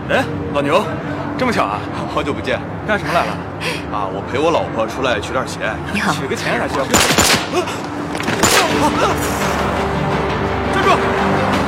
哎，老牛，这么巧啊！ 好久不见， 干什么来了？ 啊，我陪我老婆出来取点钱。 你好， 取个钱还需要？站住！